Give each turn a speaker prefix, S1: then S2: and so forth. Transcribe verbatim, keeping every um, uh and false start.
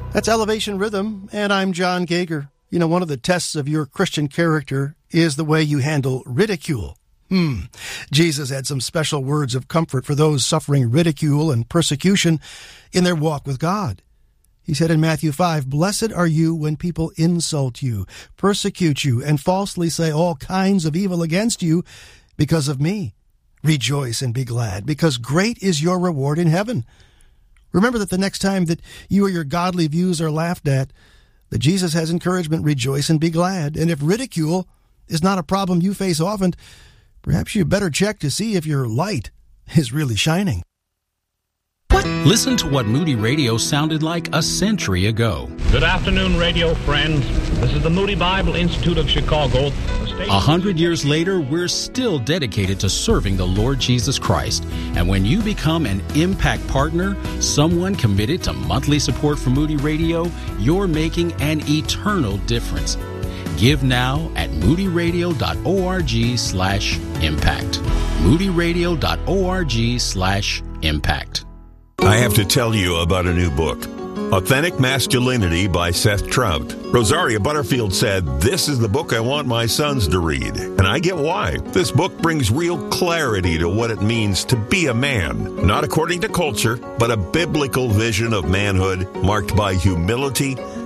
S1: That's Elevation Rhythm, and I'm John Gager. You know, one of the tests of your Christian character is the way you handle ridicule. Hmm. Jesus had some special words of comfort for those suffering ridicule and persecution in their walk with God. He said in Matthew five, "Blessed are you when people insult you, persecute you, and falsely say all kinds of evil against you because of me. Rejoice and be glad, because great is your reward in heaven." Remember that the next time that you or your godly views are laughed at, that Jesus has encouragement, rejoice and be glad. And if ridicule is not a problem you face often, perhaps you better check to see if your light is really shining.
S2: Listen to what Moody Radio sounded like a century ago.
S3: Good afternoon, radio friends. This is the Moody Bible Institute of Chicago.
S2: A hundred years later, we're still dedicated to serving the Lord Jesus Christ. And when you become an Impact Partner, someone committed to monthly support for Moody Radio, you're making an eternal difference. Give now at moodyradio.org slash impact. moodyradio.org slash impact.
S4: I have to tell you about a new book, Authentic Masculinity by Seth Trout. Rosaria Butterfield said, "This is the book I want my sons to read." And I get why. This book brings real clarity to what it means to be a man, not according to culture, but a biblical vision of manhood marked by humility